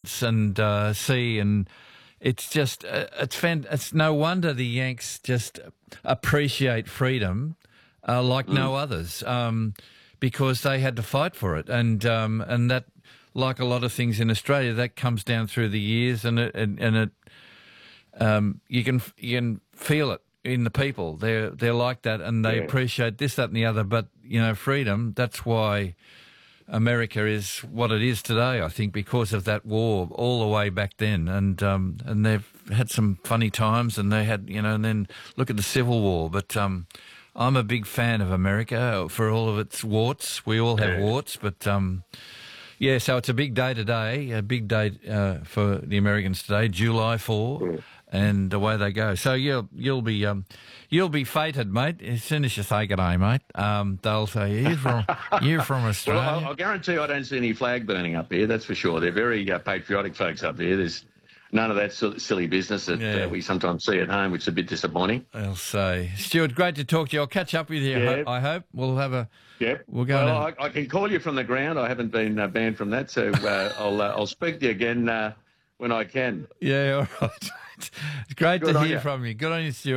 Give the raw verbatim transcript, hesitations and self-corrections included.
continents and uh, sea, and it's just uh, it's fan- it's no wonder the Yanks just appreciate freedom uh, like mm. no others, um, because they had to fight for it, and um, and that, like a lot of things in Australia, that comes down through the years, and it and, and it um, you can you can feel it in the people. They're they're like that, and they yeah. appreciate this, that, and the other. But you know, freedom. That's why America is what it is today, I think, because of that war all the way back then. And um, and they've had some funny times, and they had, you know, and then look at the Civil War. But um, I'm a big fan of America for all of its warts. We all have yeah. warts, but um, yeah, so it's a big day today, a big day uh, for the Americans today, July fourth. Yeah. And away they go. So you'll you'll be um, you'll be fated, mate. As soon as you say good day, mate, um, they'll say you're from you're from Australia. Well, I'll, I'll guarantee I don't see any flag burning up here. That's for sure. They're very uh, patriotic folks up here. There's none of that silly business that yeah. uh, we sometimes see at home, which is a bit disappointing. I'll say, Stuart, great to talk to you. I'll catch up with you. Yeah. I hope we'll have a. Yep. We'll go. Well, I, I can call you from the ground. I haven't been uh, banned from that, so uh, I'll uh, I'll speak to you again uh, when I can. Yeah. All right. It's great Good to on hear you. from you. Good on you, Stuart.